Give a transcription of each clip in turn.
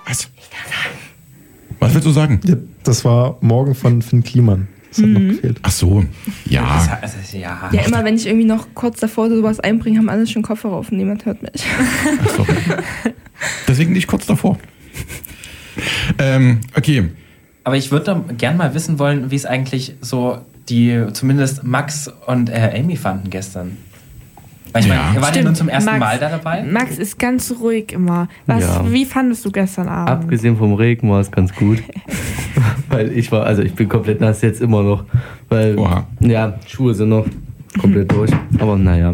Was? Was willst du sagen? Ja, das war Morgen von Finn Kliman. Das hat noch gefehlt. Ach so, ja. Ja, immer wenn ich irgendwie noch kurz davor sowas einbringe, haben alle schon Kopfhörer auf und niemand hört mich. Ach so. Deswegen nicht kurz davor. Okay. Aber ich würde gern mal wissen wollen, wie es eigentlich so zumindest Max und Amy fanden gestern. Weil ich meine, ihr wart ja nun zum ersten Mal da dabei. Max ist ganz ruhig immer. Wie fandest du gestern Abend? Abgesehen vom Regen war es ganz gut. Weil ich bin komplett nass jetzt immer noch. Weil, Schuhe sind noch komplett durch. Aber naja.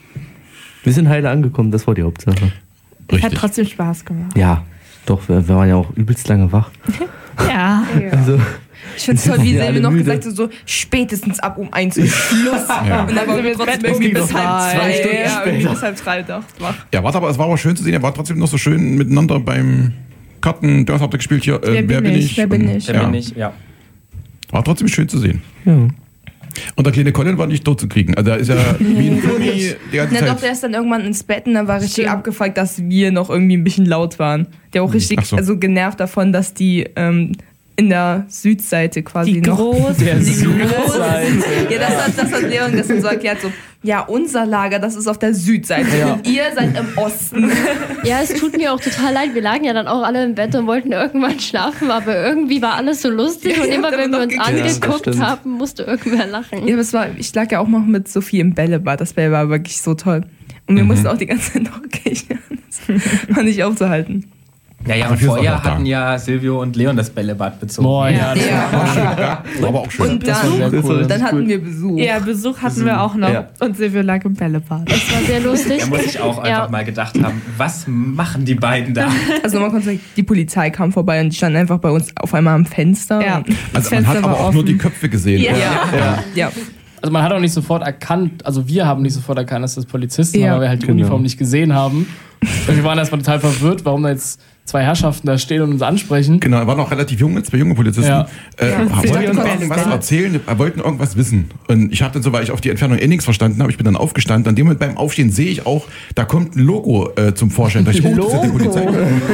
Wir sind heile angekommen, das war die Hauptsache. Es hat trotzdem Spaß gemacht. Ja, doch, wir waren ja auch übelst lange wach. Ja. Also, ich finde es toll, wie Silvio noch gesagt hat, so spätestens ab um 1 ist Schluss. Ja. Und dann waren wir trotzdem irgendwie bis halb 2. Ja, irgendwie bis halb 3 wach. Ja, es war aber schön zu sehen, er war trotzdem noch so schön miteinander beim Karten, das habt ihr gespielt hier. Wer bin ich? Wer bin ich? Ja. War trotzdem schön zu sehen. ja. Und der kleine Colin war nicht tot zu kriegen. Also der ist ja wie ein Flummi die ganze Na doch, Zeit. der ist dann irgendwann ins Bett und dann war richtig abgefuckt, dass wir noch irgendwie ein bisschen laut waren. Der auch richtig genervt davon, dass die in der Südseite quasi die noch... Große. Der Südseite. Ja, das hat Leon gestern so erklärt, so, ja, unser Lager, das ist auf der Südseite und ihr seid im Osten. Ja, es tut mir auch total leid. Wir lagen ja dann auch alle im Bett und wollten irgendwann schlafen, aber irgendwie war alles so lustig und immer wenn wir uns angeguckt haben, musste irgendwer lachen. Ja, ich lag ja auch noch mit Sophie im Bällebad. Das Bälle war wirklich so toll. Und wir mussten auch die ganze Zeit noch kichern. Das war nicht aufzuhalten. Ja, und vorher hatten ja Silvio und Leon das Bällebad bezogen. Boah, ja, das War schön, ja. War aber auch schön. Und dann hatten wir Besuch. Ja, Besuch hatten wir auch noch. Ja. Und Silvio lag im Bällebad. Das war sehr lustig. Da muss ich auch einfach mal gedacht haben, was machen die beiden da? Also man konnte sagen, die Polizei kam vorbei und die standen einfach bei uns auf einmal am Fenster. Ja. Also man hat aber auch nur die Köpfe gesehen. Ja. Also man hat auch nicht sofort erkannt, also wir haben nicht sofort erkannt, dass das Polizisten waren, weil wir halt die Uniform nicht gesehen haben. Und wir waren erstmal total verwirrt, warum da jetzt 2 Herrschaften da stehen und uns ansprechen. Genau, er war noch relativ jung, 2 junge Polizisten. Ja. Wollten irgendwas erzählen, wollten irgendwas wissen. Und ich habe dann so, weil ich auf die Entfernung nichts verstanden habe, ich bin dann aufgestanden. An dem Moment beim Aufstehen sehe ich auch, da kommt ein Logo zum Vorschein. Da ich, das ist ja die Polizei.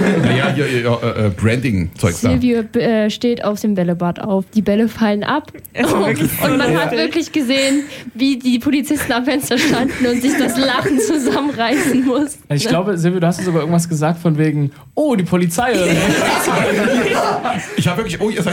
Ja, Branding-Zeugs da. Silvio steht auf dem Bällebad auf. Die Bälle fallen ab. Und man hat wirklich gesehen, wie die Polizisten am Fenster standen und sich das Lachen zusammenreißen mussten. Ich glaube, Silvio, du hast sogar irgendwas gesagt von wegen, oh, die Polizei. Ich habe wirklich, ihr seid